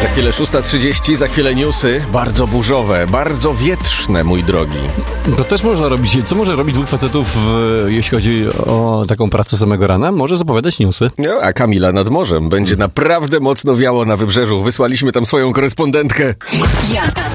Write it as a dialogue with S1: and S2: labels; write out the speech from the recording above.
S1: Za chwilę 6:30, za chwilę newsy. Bardzo burzowe, bardzo wietrzne, mój drogi.
S2: To też można robić. Co może robić dwóch facetów, jeśli chodzi o taką pracę samego rana? Może zapowiadać newsy.
S1: No, a Kamila nad morzem. Będzie naprawdę mocno wiało na wybrzeżu. Wysłaliśmy tam swoją korespondentkę.